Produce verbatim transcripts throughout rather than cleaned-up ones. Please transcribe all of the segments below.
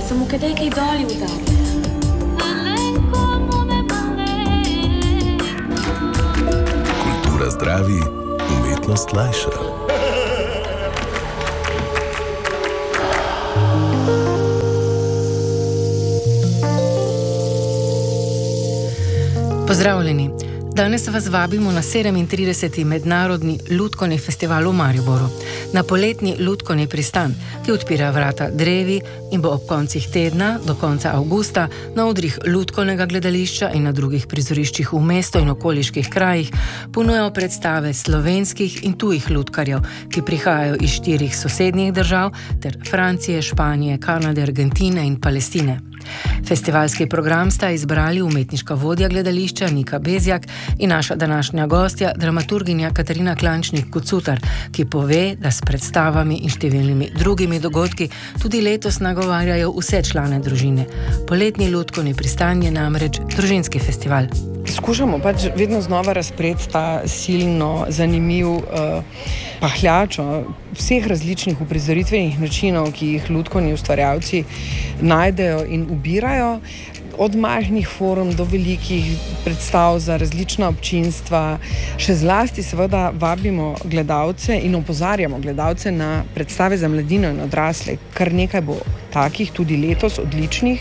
Samo kadej kaj doli udari. Kultura zdravi, umetnost lajša. Pozdravljeni. Danes vas vabimo na sedemintrideseti mednarodni lutkovni festival v Mariboru, na poletni lutkovni pristan, ki odpira vrata drevi in bo ob koncih tedna do konca avgusta na odrih lutkovnega gledališča in na drugih prizoriščih v mestu in okoliških krajih ponujal predstave slovenskih in tujih lutkarjev, ki prihajajo iz štirih sosednjih držav ter Francije, Španije, Kanade, Argentine in Palestine. Festivalski program sta izbrali umetniška vodja gledališča Nika Bezjak in naša današnja gostja, dramaturginja Katarina Klančnik-Kucutar, ki pove, da s predstavami in številnimi drugimi dogodki tudi letos nagovarjajo vse člane družine. Poletni lutkovni pristan je namreč družinski festival. Skušamo pač vedno znova razpreti ta silno zanimiv uh, pahljačo vseh različnih uprizoritvenih načinov, ki jih lutkovni ustvarjalci najdejo in ubirajo, od majhnih forum do velikih predstav za različna občinstva. Še zlasti seveda vabimo gledalce in opozarjamo gledalce na predstave za mladino in odrasle. Kar nekaj bo takih, tudi letos odličnih,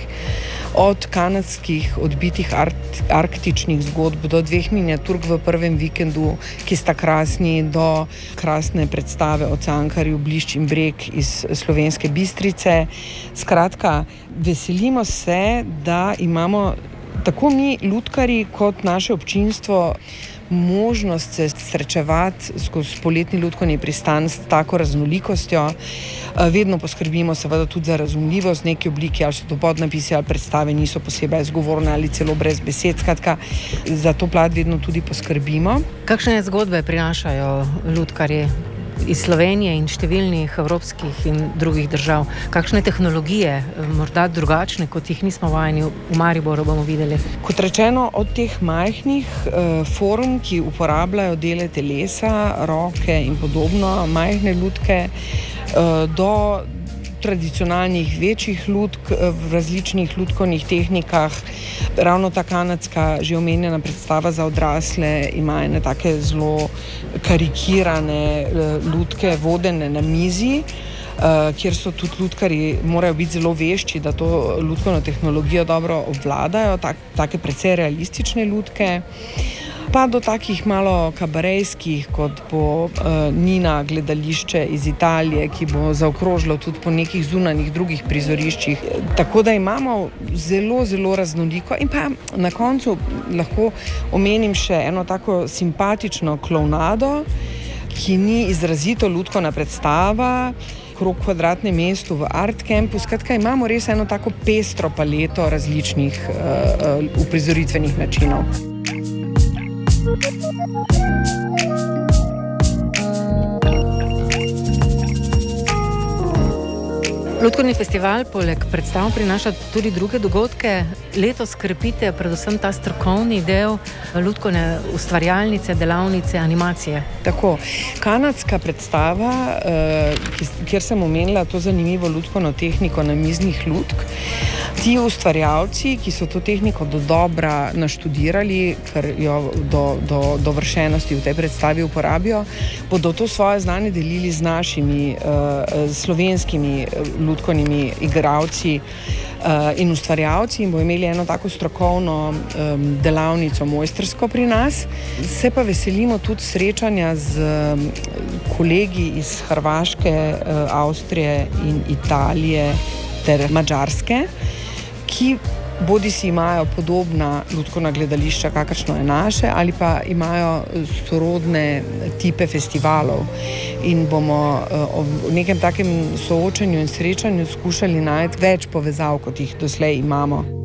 od kanadskih odbitih art, arktičnih zgodb do dveh miniaturk v prvem vikendu, ki sta krasni, do krasne predstave o Cankarju, Blišč in Breg iz Slovenske Bistrice. Skratka, veselimo se, da imamo tako mi lutkarji kot naše občinstvo možnost se srečevati skozi poletni lutkovni pristan s tako raznolikostjo. Vedno poskrbimo seveda tudi za razumljivost neki obliki, ali so to podnapisi ali predstave niso posebej izgovorne ali celo brez besed. Skratka, za to plat vedno tudi poskrbimo. Kakšne zgodbe prinašajo lutkarji iz Slovenije in številnih evropskih in drugih držav? Kakšne tehnologije, morda drugačne, kot jih nismo vajeni v Mariboru, bomo videli? Kot rečeno, od teh majhnih eh, form, ki uporabljajo dele telesa, roke in podobno, majhne lutke, eh, do tradicionalnih večjih lutk v različnih lutkovnih tehnikah. Ravno ta kanadska že omenjena predstava za odrasle ima ene take zelo karikirane lutke, vodene na mizi, kjer so tudi lutkarji morajo biti zelo vešči, da to lutkovno tehnologijo dobro obvladajo, tak, take precej realistične lutke. Pa do takih malo kabarejskih, kot bo uh, Nina gledališče iz Italije, ki bo zaokrožilo tudi po nekih zunanjih drugih prizoriščih. Tako da imamo zelo, zelo raznoliko. In pa na koncu lahko omenim še eno tako simpatično klovnado, ki ni izrazito lutkovna predstava, krog kvadratne mestu v Art Campu. Skratka, imamo res eno tako pestro paleto različnih uh, uh, uprizoritvenih načinov. Lutkovni festival poleg predstav prinaša tudi druge dogodke. Letos krepite predvsem ta strokovni del lutkovne ustvarjalnice, delavnice, animacije. Tako, kanadska predstava, kjer sem omenila to zanimivo lutkovno tehniko namiznih lutk. Ti ustvarjalci, ki so to tehniko do dobra naštudirali, ker jo do, do, do vršenosti v tej predstavi uporabijo, bodo to svoje znanje delili z našimi uh, slovenskimi lutkovnimi igralci uh, in ustvarjalci in bo imeli eno tako strokovno um, delavnico mojstrsko pri nas. Se pa veselimo tudi srečanja z um, kolegi iz Hrvaške, uh, Avstrije in Italije ter Madžarske, ki bodi si imajo podobna lutkovna gledališča, kakršno je naše, ali pa imajo sorodne tipe festivalov. In bomo v nekem takem soočanju in srečanju skušali najti več povezav, kot jih doslej imamo.